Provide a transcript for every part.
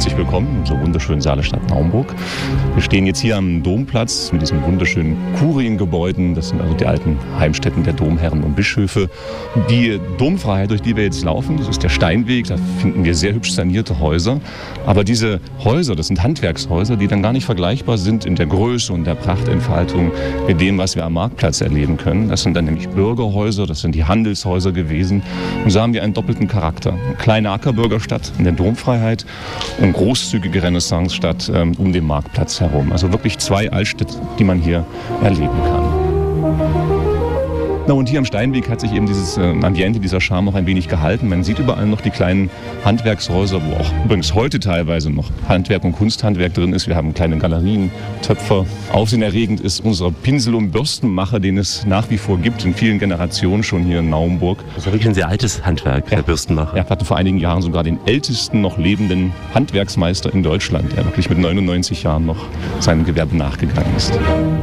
Herzlich willkommen in unserer wunderschönen Saalestadt Naumburg. Wir stehen jetzt hier am Domplatz mit diesen wunderschönen Kuriengebäuden. Das sind also die alten Heimstätten der Domherren und Bischöfe. Die Domfreiheit, durch die wir jetzt laufen, das ist der Steinweg. Da finden wir sehr hübsch sanierte Häuser. Aber diese Häuser, das sind Handwerkshäuser, die dann gar nicht vergleichbar sind in der Größe und der Prachtentfaltung mit dem, was wir am Marktplatz erleben können. Das sind dann nämlich Bürgerhäuser, das sind die Handelshäuser gewesen. Und so haben wir einen doppelten Charakter. Eine kleine Ackerbürgerstadt in der Domfreiheit und großzügige Renaissancestadt um den Marktplatz herum. Also wirklich zwei Altstädte, die man hier erleben kann. Na, und hier am Steinweg hat sich eben dieses Ambiente, dieser Charme auch ein wenig gehalten. Man sieht überall noch die kleinen Handwerkshäuser, wo auch übrigens heute teilweise noch Handwerk und Kunsthandwerk drin ist. Wir haben kleine Galerien, Töpfer. Aufsehenerregend ist unser Pinsel- und Bürstenmacher, den es nach wie vor gibt, in vielen Generationen schon hier in Naumburg. Das ist wirklich ein sehr altes Handwerk, der Bürstenmacher. Er hatte vor einigen Jahren sogar den ältesten noch lebenden Handwerksmeister in Deutschland, der wirklich mit 99 Jahren noch seinem Gewerbe nachgegangen ist.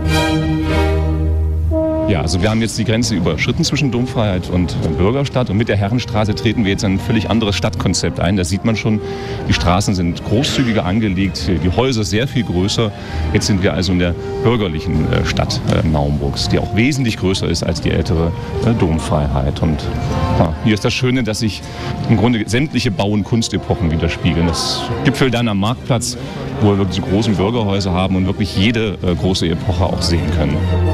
Ja, also wir haben jetzt die Grenze überschritten zwischen Domfreiheit und Bürgerstadt und mit der Herrenstraße treten wir jetzt ein völlig anderes Stadtkonzept ein. Da sieht man schon, die Straßen sind großzügiger angelegt, die Häuser sehr viel größer. Jetzt sind wir also in der bürgerlichen Stadt Naumburgs, die auch wesentlich größer ist als die ältere Domfreiheit. Und ja, hier ist das Schöne, dass sich im Grunde sämtliche Bau- und Kunstepochen widerspiegeln. Das gipfelt dann am Marktplatz, wo wir wirklich die großen Bürgerhäuser haben und wirklich jede große Epoche auch sehen können.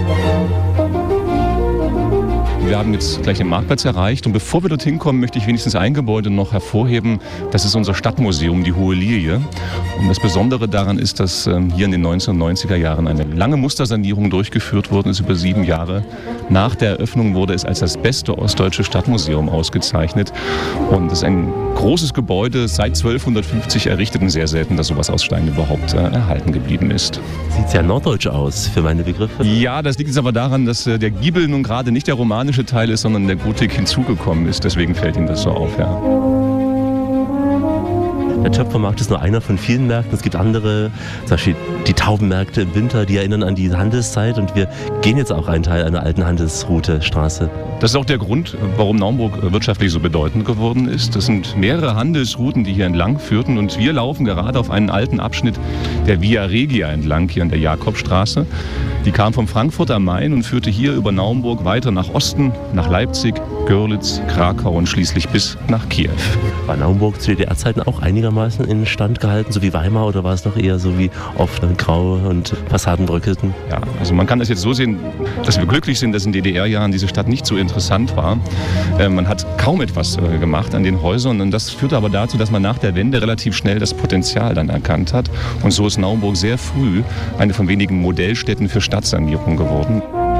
Wir haben jetzt gleich den Marktplatz erreicht und bevor wir dorthin kommen, möchte ich wenigstens ein Gebäude noch hervorheben. Das ist unser Stadtmuseum, die Hohe Lilie. Und das Besondere daran ist, dass hier in den 1990er Jahren eine lange Mustersanierung durchgeführt worden ist, über 7 Jahre. Nach der Eröffnung wurde es als das beste ostdeutsche Stadtmuseum ausgezeichnet. Und es ist ein großes Gebäude, seit 1250 errichtet und sehr selten, dass sowas aus Stein überhaupt erhalten geblieben ist. Sieht sehr norddeutsch aus für meine Begriffe. Ja, das liegt jetzt aber daran, dass der Giebel nun gerade nicht der romanische Teil ist, sondern der Gotik hinzugekommen ist. Deswegen fällt Ihnen das so auf, ja. Der Töpfermarkt ist nur einer von vielen Märkten. Es gibt andere, zum Beispiel die Taubenmärkte im Winter, die erinnern an die Handelszeit. Und wir gehen jetzt auch einen Teil einer alten Handelsroute, Straße. Das ist auch der Grund, warum Naumburg wirtschaftlich so bedeutend geworden ist. Das sind mehrere Handelsrouten, die hier entlang führten. Und wir laufen gerade auf einen alten Abschnitt der Via Regia entlang, hier an der Jakobstraße. Die kam von Frankfurt am Main und führte hier über Naumburg weiter nach Osten, nach Leipzig, Görlitz, Krakau und schließlich bis nach Kiew. War Naumburg zu DDR-Zeiten auch einigermaßen in Stand gehalten, so wie Weimar, oder war es noch eher so wie oft grau und Fassaden bröckelten? Ja, also man kann das jetzt so sehen, dass wir glücklich sind, dass in DDR-Jahren diese Stadt nicht so interessant war. Man hat kaum etwas gemacht an den Häusern und das führte aber dazu, dass man nach der Wende relativ schnell das Potenzial dann erkannt hat. Und so ist Naumburg sehr früh eine von wenigen Modellstädten für Stadtsanierung geworden.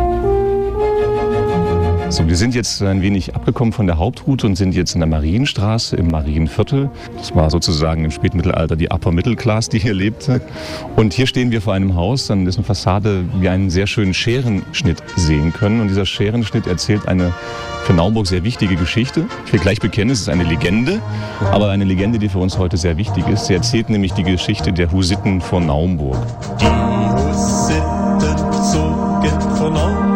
So, wir sind jetzt ein wenig abgekommen von der Hauptroute und sind jetzt in der Marienstraße im Marienviertel. Das war sozusagen im Spätmittelalter die Upper Middle Class, die hier lebte. Und hier stehen wir vor einem Haus, an dessen Fassade wir einen sehr schönen Scherenschnitt sehen können. Und dieser Scherenschnitt erzählt eine für Naumburg sehr wichtige Geschichte. Ich will gleich bekennen, es ist eine Legende, aber eine Legende, die für uns heute sehr wichtig ist. Sie erzählt nämlich die Geschichte der Hussiten von Naumburg. Die Hussiten zogen von Naumburg.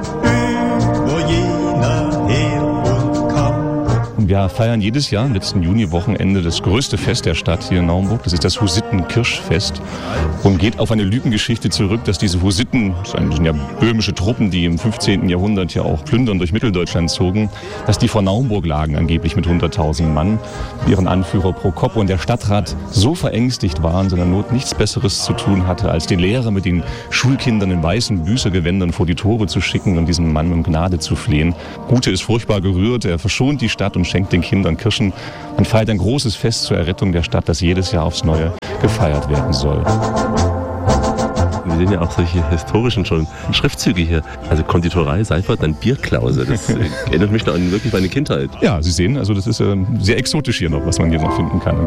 Wir feiern jedes Jahr am letzten Juni-Wochenende das größte Fest der Stadt hier in Naumburg. Das ist das Hussiten-Kirschfest und geht auf eine Lügengeschichte zurück, dass diese Hussiten, das sind ja böhmische Truppen, die im 15. Jahrhundert ja auch plündern durch Mitteldeutschland zogen, dass die vor Naumburg lagen, angeblich mit 100.000 Mann, ihren Anführer Prokop. Und der Stadtrat so verängstigt war, in seiner Not nichts Besseres zu tun hatte, als den Lehrer mit den Schulkindern in weißen Büßergewändern vor die Tore zu schicken und diesem Mann um Gnade zu flehen. Gute ist furchtbar gerührt, er verschont die Stadt und schenkt den Kindern Kirschen. Man feiert ein großes Fest zur Errettung der Stadt, das jedes Jahr aufs Neue gefeiert werden soll. Wir sehen ja auch solche historischen schon Schriftzüge hier. Also Konditorei, Seifert, dann Bierklause. Das erinnert mich noch an wirklich meine Kindheit. Ja, Sie sehen, also das ist sehr exotisch hier noch, was man hier noch finden kann.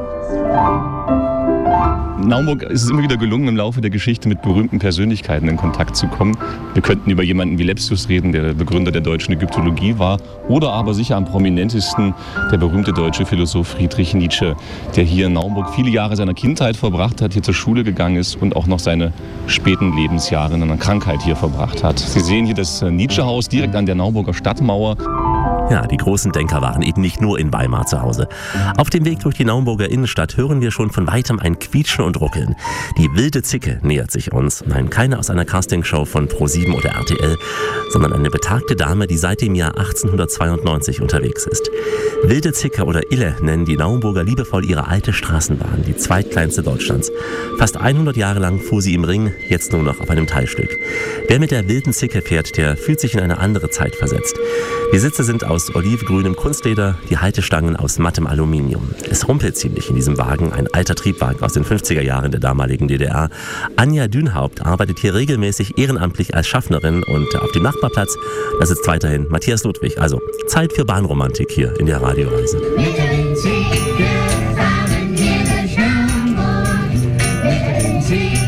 Naumburg ist es immer wieder gelungen, im Laufe der Geschichte mit berühmten Persönlichkeiten in Kontakt zu kommen. Wir könnten über jemanden wie Lepsius reden, der der Begründer der deutschen Ägyptologie war, oder aber sicher am prominentesten der berühmte deutsche Philosoph Friedrich Nietzsche, der hier in Naumburg viele Jahre seiner Kindheit verbracht hat, hier zur Schule gegangen ist und auch noch seine späten Lebensjahre in einer Krankheit hier verbracht hat. Sie sehen hier das Nietzsche-Haus direkt an der Naumburger Stadtmauer. Ja, die großen Denker waren eben nicht nur in Weimar zu Hause. Auf dem Weg durch die Naumburger Innenstadt hören wir schon von weitem ein Quietschen und Ruckeln. Die wilde Zicke nähert sich uns. Nein, keine aus einer Castingshow von Pro7 oder RTL, sondern eine betagte Dame, die seit dem Jahr 1892 unterwegs ist. Wilde Zicke oder Ille nennen die Naumburger liebevoll ihre alte Straßenbahn, die zweitkleinste Deutschlands. Fast 100 Jahre lang fuhr sie im Ring, jetzt nur noch auf einem Teilstück. Wer mit der wilden Zicke fährt, der fühlt sich in eine andere Zeit versetzt. Die Sitze sind aus olivgrünem Kunstleder, die Haltestangen aus mattem Aluminium. Es rumpelt ziemlich in diesem Wagen, ein alter Triebwagen aus den 50er Jahren der damaligen DDR. Anja Dünhaupt arbeitet hier regelmäßig ehrenamtlich als Schaffnerin und auf dem Nachbarplatz, da sitzt weiterhin Matthias Ludwig. Also Zeit für Bahnromantik hier in der Radioreise. Mit den Ziegen fahren wir durch Hamburg, mit den Ziegen